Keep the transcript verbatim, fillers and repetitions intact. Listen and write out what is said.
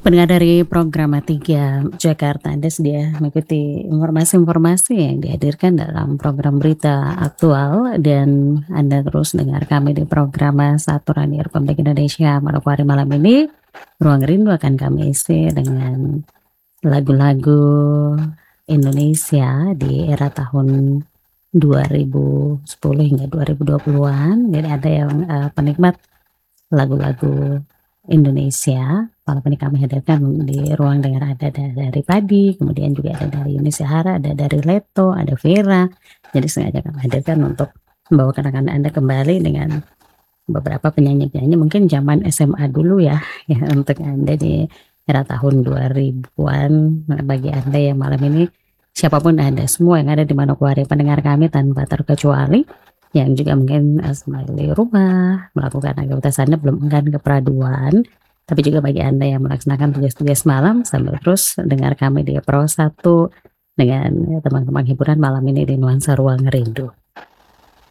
Pendengar dari Programa tiga Jakarta, Anda sedia mengikuti informasi-informasi yang dihadirkan dalam program berita aktual dan Anda terus dengar kami di Programa Satu Radio Republik Indonesia Manokwari malam ini. Ruang Rindu akan kami isi dengan lagu-lagu Indonesia di era tahun dua ribu sepuluh hingga dua ribu dua puluhan. Jadi ada yang uh, penikmat lagu-lagu Indonesia, malam ini kami hadirkan di ruang dengar ada da dari Padi, kemudian juga ada dari Yuni Shihara, ada dari Leto, ada Vera. Jadi sengaja kami hadirkan untuk membawakan akan Anda kembali dengan beberapa penyanyi-penyanyi mungkin zaman S M A dulu ya, ya untuk Anda di era tahun dua ribuan. Nah, bagi Anda yang malam ini siapapun Anda semua yang ada di Manokwari pendengar kami tanpa terkecuali, yang juga mungkin uh, di rumah melakukan aktivitas Anda belum enggan ke peraduan, tapi juga bagi Anda yang melaksanakan tugas-tugas malam sambil terus dengar kami di Pro satu dengan ya, teman-teman hiburan malam ini di Nuansa Ruang Rindu.